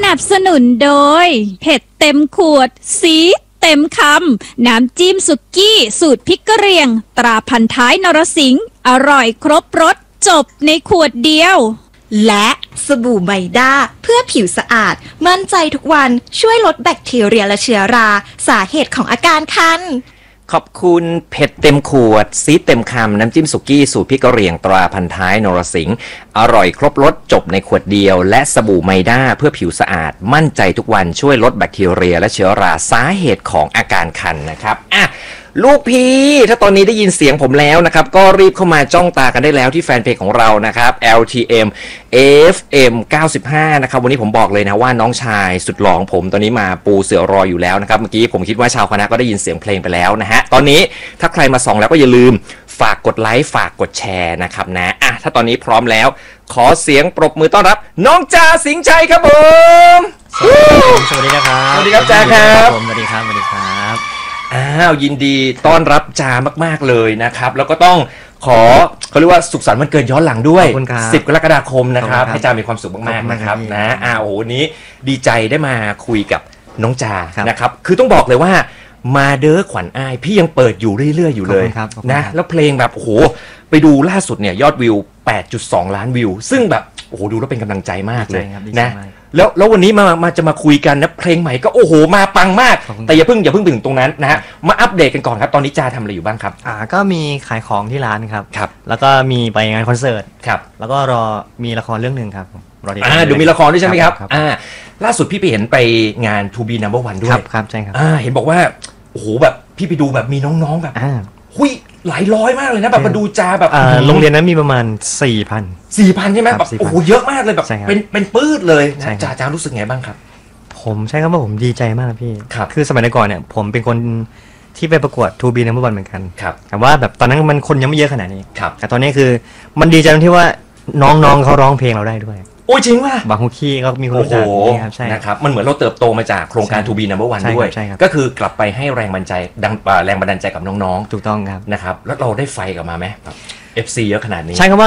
นับสนุนโดยเผ็ดเต็มขวดสีเต็มคำน้ำจิ้มสุกี้สูตรพริกกะเหรี่ยงตราพันท้ายนรสิงห์อร่อยครบรสจบในขวดเดียวและสบู่ไมด้าเพื่อผิวสะอาดมั่นใจทุกวันช่วยลดแบคทีเรียและเชื้อราสาเหตุของอาการคันขอบคุณเผ็ดเต็มขวดซีดเต็มคำน้ำจิ้มสุกี้สูตรพริกกะเหรี่ยงตราพันท้ายนรสิงห์อร่อยครบรสจบในขวดเดียวและสบู่ไมด้าเพื่อผิวสะอาดมั่นใจทุกวันช่วยลดแบคทีเรียและเชื้อราสาเหตุของอาการคันนะครับลูกพี่ถ้าตอนนี้ได้ยินเสียงผมแล้วนะครับก็รีบเข้ามาจ้องตากันได้แล้วที่แฟนเพจของเรานะครับ LTM FM 95นะครับวันนี้ผมบอกเลยนะว่าน้องชายสุดหล่อของผมตอนนี้มาปูเสือรออยู่แล้วนะครับเมื่อกี้ผมคิดว่าชาวคณะก็ได้ยินเสียงเพลงไปแล้วนะฮะตอนนี้ถ้าใครมาส่องแล้วก็อย่าลืมฝากกดไลค์ฝากกดแชร์นะครับนะถ้าตอนนี้พร้อมแล้วขอเสียงปรบมือต้อนรับน้องจ่าสิงห์ชัยครับผมสวัสดีนะครับสวัสดีครับจ่าครับสวัสดีครับสวัสดีครับยินดีต้อนรับจ่ามากๆเลยนะครับแล้วก็ต้องขอเขาเรียกว่าสุขสันต์วันเกิดย้อนหลังด้วย10 กรกฎาคมนะครับให้จ่ามีความสุขมากๆนะครับนะโอ้โหนี้ดีใจได้มาคุยกับน้องจ่านะครับคือต้องบอกเลยว่ามาเด้อขวัญอ้ายพี่ยังเปิดอยู่เรื่อยๆอยู่เลยนะแล้วเพลงแบบโอ้โหไปดูล่าสุดเนี่ยยอดวิว 8.2 ล้านวิวซึ่งแบบโอ้โหดูแล้วเป็นกำลังใจมากเลยนะแล้ววันนี้มาจะมาคุยกันนะเพลงใหม่ก็โอ้โหมาปังมากแต่อย่าเพิ่งถึงตรงนั้นนะฮะมาอัปเดตกันก่อนครับตอนนี้จ่าทำอะไรอยู่บ้างครับก็มีขายของที่ร้านครับแล้วก็มีไปงานคอนเสิร์ตครับแล้วก็มีละครเรื่องนึงครับรอติดตามดูมีละครด้วยใช่ไหมครับล่าสุดพี่ไปเห็นไปงาน To Be Number One ด้วยครับใช่ครับเห็นบอกว่าโอ้โหแบบพี่ไปดูแบบมีน้องๆแบบหุยหลายร้อยมากเลยนะแบบมาดูจ่าแบบโรงเรียนนั้นมีประมาณ 4,000 ใช่ไหมแบบโอ้โหเยอะมากเลยแบบเป็นปื้ดเลยนะจ่ารู้สึกไงบ้างครับผมใช่ครับว่าผมดีใจมากพี่คือสมัยก่อนเนี่ยผมเป็นคนที่ไปประกวด To Be Number One เหมือนกันแต่ว่าแบบตอนนั้นมันคนยังไม่เยอะขนาดนี้แต่ตอนนี้คือมันดีใจตรงที่ว่าน้องๆเขาร้องเพลงเราได้ด้วยโอ้จริงว่ะบางฮุกี้ก็มีคนรู้จักนี่ครับใช่นะครับมันเหมือนเราเติบโตมาจากโครงการ To Be Number One ด้วยก็คือกลับไปให้แรงบันดาลใจกับน้องๆถูกต้องครับนะครับแล้วเราได้ไฟกลับมาไหมแบบ FC เยอะขนาดนี้ใช่ครับ